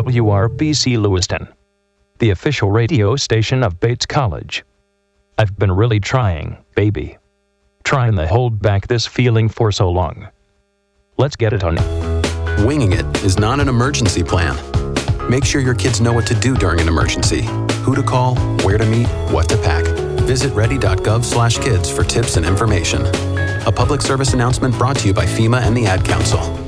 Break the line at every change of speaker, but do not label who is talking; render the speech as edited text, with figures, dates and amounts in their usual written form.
WRBC Lewiston, the official radio station of Bates College. I've been really trying, baby. Trying to hold back this feeling for so long. Let's get it on.
Winging it is not an emergency plan. Make sure your kids know what to do during an emergency, who to call, where to meet, what to pack. Visit ready.gov/kids for tips and information. A public service announcement brought to you by FEMA and the Ad Council.